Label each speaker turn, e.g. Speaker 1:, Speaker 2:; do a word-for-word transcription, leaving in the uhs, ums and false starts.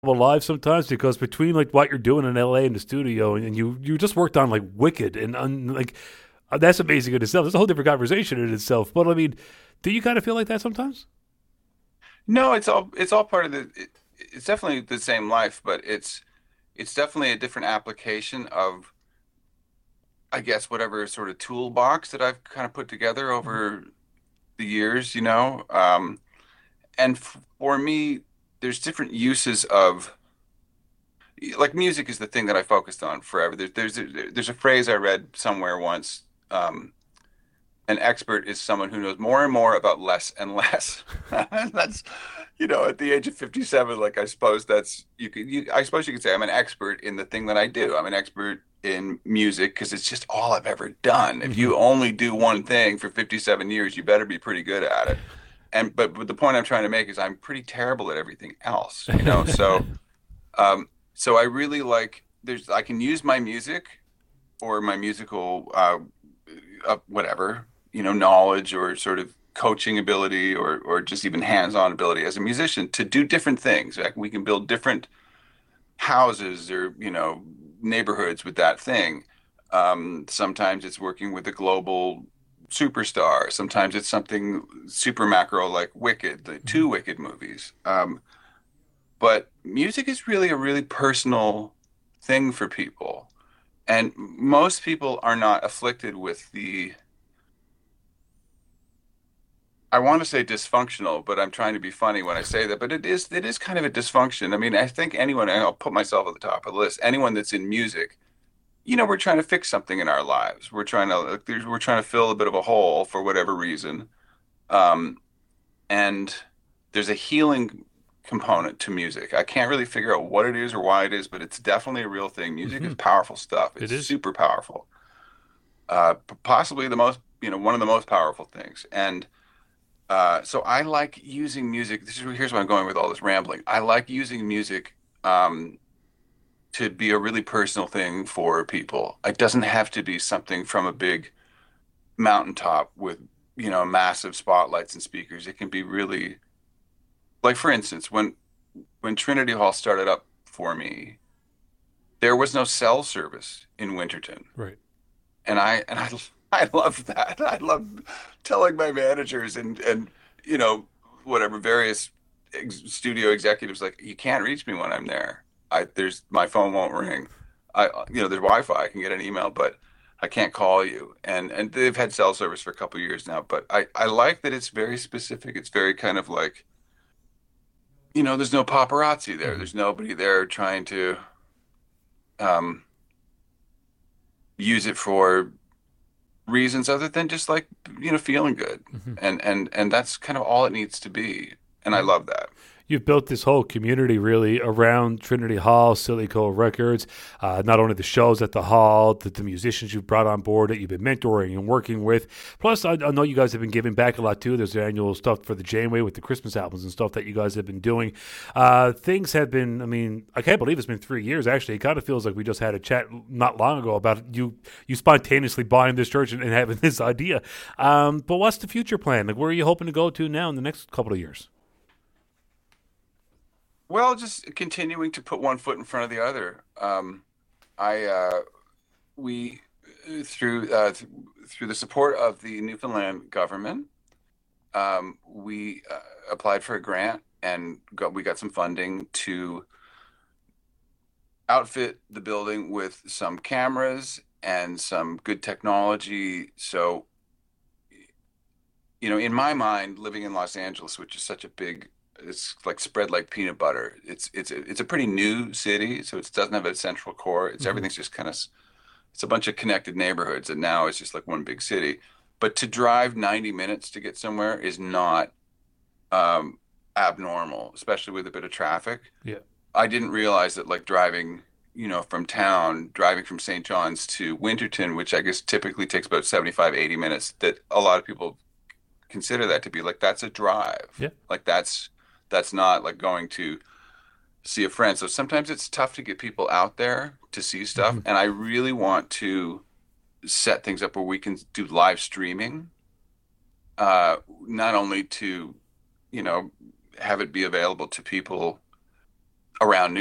Speaker 1: live sometimes because between like what you're doing in L A in the studio and you you just worked on like Wicked and un, like uh, that's amazing in itself. It's a whole different conversation in itself. But I mean, do you kind of feel like that sometimes?
Speaker 2: No, it's all it's all part of the it, it's definitely the same life, but it's it's definitely a different application of I guess whatever sort of toolbox that I've kind of put together
Speaker 1: Mhm.
Speaker 2: over the years, you know. Um, and f for me, there's different uses of like music is the thing that I focused on forever. There's there's a, there's a phrase I read somewhere once. Um, an expert is someone who knows more and more about less and less. That's, you know, at the age of fifty-seven, like I suppose that's you could you, I suppose you could say I'm an expert in the thing that I do. I'm an expert in music because it's just all I've ever done. If
Speaker 1: Mhm.
Speaker 2: you only do one thing for fifty-seven years, you better be pretty good at it. And but, but the point I'm trying to make is I'm pretty terrible at everything else, you know. So um so I really like there's I can use my music or my musical uh, uh, whatever, you know, knowledge or sort of coaching ability or or just even hands-on ability as a musician to do different things. Like we can build different houses or, you know, neighborhoods with that thing. Um, sometimes it's working with a global superstar. Sometimes it's something super macro like Wicked, the two
Speaker 1: Mhm.
Speaker 2: Wicked movies. Um, but music is really a really personal thing for people. And most people are not afflicted with the, I want to say dysfunctional, but I'm trying to be funny when I say that. But it is, it is kind of a dysfunction. I mean, I think anyone, and I'll put myself at the top of the list, anyone that's in music, you know, we're trying to fix something in our lives. We're trying to, like, there's, we're trying to fill a bit of a hole for whatever reason. Um, and there's a healing component to music. I can't really figure out what it is or why it is, but it's definitely a real thing. Music is
Speaker 1: Mhm.
Speaker 2: powerful stuff.
Speaker 1: It
Speaker 2: It's
Speaker 1: is.
Speaker 2: super powerful. Uh, possibly the most, you know, one of the most powerful things. And uh, so I like using music. This is here's where I'm going with all this rambling. I like using music um, to be a really personal thing for people. It doesn't have to be something from a big mountaintop with, you know, massive spotlights and speakers. It can be really like, for instance, when when Trinity Hall started up for me, there was no cell service in Winterton.
Speaker 1: Right.
Speaker 2: And I and I I love that. I love telling my managers and and you know whatever various ex studio executives like you can't reach me when I'm there. I there's my phone won't ring. I you know there's Wi-Fi. I can get an email, but I can't call you. And and they've had cell service for a couple of years now. But I I like that it's very specific. It's very kind of like you know there's no paparazzi there.
Speaker 1: Mhm.
Speaker 2: There's nobody there trying to um use it for reasons other than just like you know feeling good
Speaker 1: Mhm.
Speaker 2: and and and that's kind of all it needs to be and I love that.
Speaker 1: You've built this whole community really around Trinity Hall, Silico Records. Uh, not only the shows at the hall, the, the musicians you've brought on board that you've been mentoring and working with. Plus, I, I know you guys have been giving back a lot too. There's the annual stuff for the Janeway with the Christmas albums and stuff that you guys have been doing. Uh, things have been, I mean, I can't believe it's been three years actually. It kind of feels like we just had a chat not long ago about you you spontaneously buying this church and, and having this idea. Um, but what's the future plan? Like, where are you hoping to go to now in the next couple of years?
Speaker 2: Well, just continuing to put one foot in front of the other. um I uh we through uh th through the support of the Newfoundland government, um we uh, applied for a grant and got we got some funding to outfit the building with some cameras and some good technology. So you know, in my mind, living in Los Angeles, which is such a big, it's like spread like peanut butter. It's it's a, it's a pretty new city, so it doesn't have a central core. It's
Speaker 1: Mm-hmm.
Speaker 2: everything's just kind of it's a bunch of connected neighborhoods, and now it's just like one big city. But to drive ninety minutes to get somewhere is not um, abnormal, especially with a bit of traffic.
Speaker 1: Yeah.
Speaker 2: I didn't realize that like driving, you know, from town, driving from Saint John's to Winterton, which I guess typically takes about seventy-five, eighty minutes, that a lot of people consider that to be like that's a drive.
Speaker 1: Yeah.
Speaker 2: Like that's that's not like going to see a friend. So sometimes it's tough to get people out there to see stuff.
Speaker 1: Mm-hmm.
Speaker 2: And I really want to set things up where we can do live streaming, uh, not only to, you know, have it be available to people around